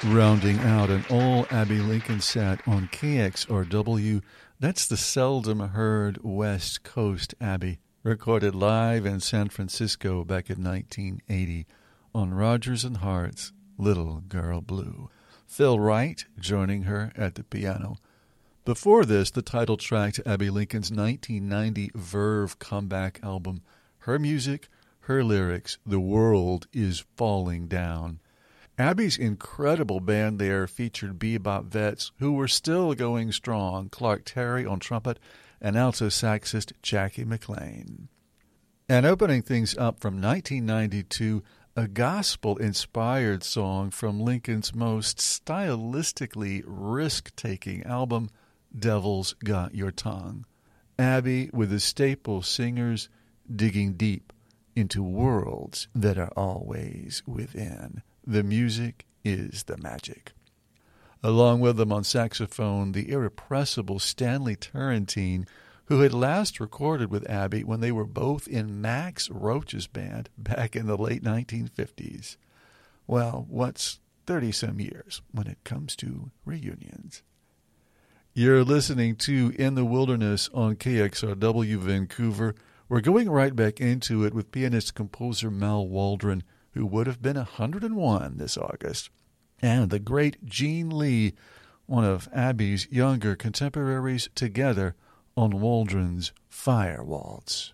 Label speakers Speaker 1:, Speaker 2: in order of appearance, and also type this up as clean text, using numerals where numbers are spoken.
Speaker 1: Rounding out an all Abbey Lincoln set on KXRW, that's the seldom heard West Coast Abbey, recorded live in San Francisco back in 1980 on Rodgers and Hart's Little Girl Blue. Phil Wright joining her at the piano. Before this, the title track to Abbey Lincoln's 1990 Verve comeback album, Her Music, Her Lyrics, The World is Falling Down. Abbey's incredible band there featured bebop vets who were still going strong, Clark Terry on trumpet and alto saxist Jackie McLean. And opening things up from 1992, a gospel-inspired song from Lincoln's most stylistically risk-taking album, Devil's Got Your Tongue. Abbey with the staple singers digging deep into worlds that are always within. The music is the magic. Along with them on saxophone, the irrepressible Stanley Turrentine, who had last recorded with Abbey when they were both in Max Roach's band back in the late 1950s. Well, what's 30-some years when it comes to reunions? You're listening to In the Wilderness on KXRW Vancouver. We're going right back into it with pianist-composer Mal Waldron, who would have been 101 this August, and the great Gene Lee, one of Abbey's younger contemporaries, together on Waldron's Fire Waltz.